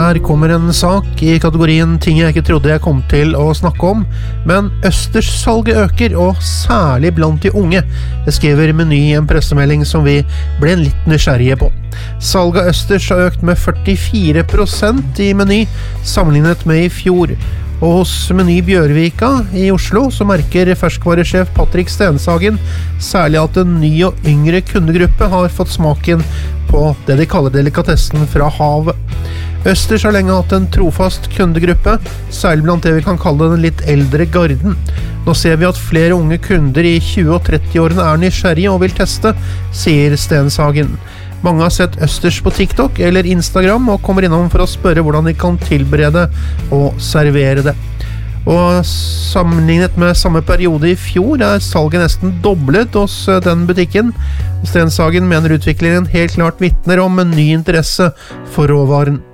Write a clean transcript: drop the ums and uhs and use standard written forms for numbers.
Her kommer en sak I kategorien ting jeg ikke trodde jeg kom til å snakke om, men østerssalget øker, og særlig blant de unge. Det skriver Meny I en pressemelding som vi ble litt nysgjerrige på. Salget av østers har økt med 44% I Meny, sammenlignet med I fjor. Og hos Meny Bjørvika I Oslo så merker ferskvaresjef Patrick Stenshagen særlig at en ny og yngre kundegruppe har fått smaken på det de kaller delikatessen fra havet. Østers har lenge hatt en trofast kundegruppe, særlig blant det vi kan kalle den litt eldre garden. Nå ser vi at flere unge kunder I 20- og 30-årene nysgjerrige og vil teste, sier Stenshagen. Mange har sett østers på TikTok eller Instagram og kommer innom for å spørre hvordan de kan tilberede og servere det. Og sammenlignet med samme periode I fjor salget nesten doblet hos den butikken. Stenshagen mener utviklingen helt klart vitner om en ny interesse for råvaren.